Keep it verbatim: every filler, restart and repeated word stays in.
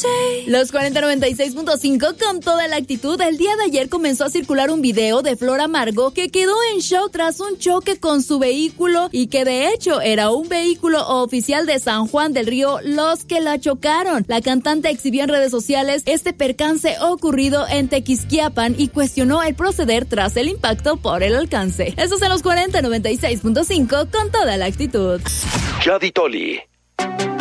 Los cuarenta noventa y seis punto cinco con toda la actitud. El día de ayer comenzó a circular un video de Flor Amargo que quedó en shock tras un choque con su vehículo y que de hecho era un vehículo oficial de San Juan del Río los que la chocaron. La cantante exhibió en redes sociales este percance ocurrido en Tequisquiapan y cuestionó el proceder tras el impacto por el alcance. Estos son los cuarenta noventa y seis punto cinco con toda la actitud. Yadi Toli.